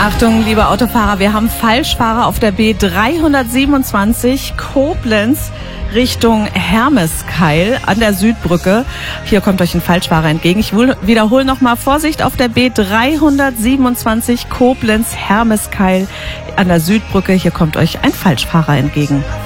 Achtung, liebe Autofahrer, wir haben Falschfahrer auf der B327 Koblenz Richtung Hermeskeil an der Südbrücke. Hier kommt euch ein Falschfahrer entgegen. Ich wiederhole nochmal, Vorsicht auf der B327 Koblenz Hermeskeil an der Südbrücke. Hier kommt euch ein Falschfahrer entgegen.